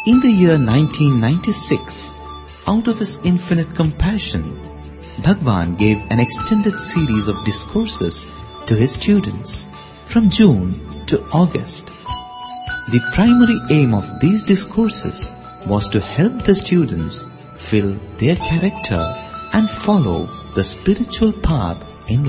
In the year 1996, out of His infinite compassion, Bhagwan gave an extended series of discourses to His students from June to August. The primary aim of these discourses was to help the students fill their character and follow the spiritual path in